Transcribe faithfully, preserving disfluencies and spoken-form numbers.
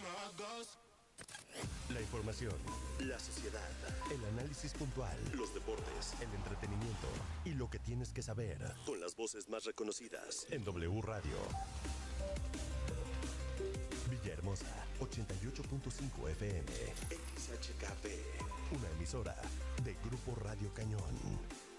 La información, la sociedad, el análisis puntual, los deportes, el entretenimiento y lo que tienes que saber. Con las voces más reconocidas en W Radio. Villahermosa, ochenta y ocho punto cinco F M. X H K P. Una emisora de Grupo Radio Cañón.